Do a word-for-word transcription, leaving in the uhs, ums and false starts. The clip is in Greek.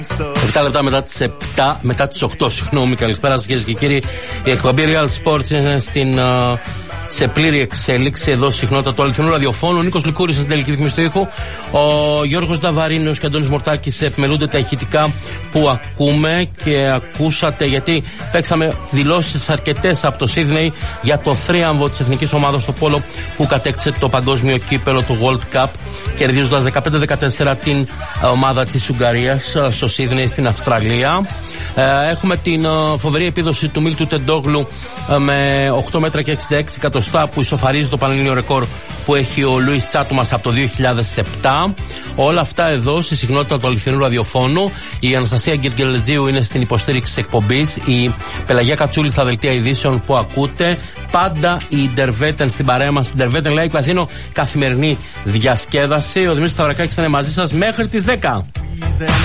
επτά λεπτά μετά τις επτά, μετά τις οκτώ, συγγνώμη, καλησπέρα σας κυρίες και κύριοι. Η εκπομπή Real Sports είναι στην, uh, σε πλήρη εξέλιξη εδώ συχνότητα του αληθινού ραδιοφώνου. Ο Νίκος Λικούρης στην τελική ρυθμίση του ήχου. Ο Γιώργος Νταβαρίνος και Αντώνης Μορτάκης επιμελούνται τα ηχητικά που ακούμε και ακούσατε, γιατί παίξαμε δηλώσεις αρκετές από το Σίδνεϊ για το θρίαμβο της εθνικής ομάδας στο πόλο που κατέκτησε το παγκόσμιο κύπελο του World Cup, κερδίζοντας δεκαπέντε δεκατέσσερα την ομάδα της Ουγγαρίας στο Σίδνεϊ στην Αυστραλία. Έχουμε την φοβερή επίδοση του Μίλτου Τεντόγλου με οκτώ μέτρα και εξήντα έξι εκατοστά που ισοφαρίζει το πανελλήνιο ρεκόρ που έχει ο Λουίς Τσάτουμας από το δύο χιλιάδες επτά. Όλα αυτά εδώ στη συχνότητα του αληθινού ραδιοφώνου. Η Αναστασία Γκεργελετζίου είναι στην υποστήριξη της εκπομπής. Η Πελαγία Κατσούλη στα δελτία ειδήσεων που ακούτε. Πάντα η Ντερβέτεν στην παρέα μας. Η Ντερβέτεν Live Casino, καθημερινή διασκέδαση. Ο Δημήτρης Σταυρακάκης ήταν μαζί σας μέχρι τις δέκα.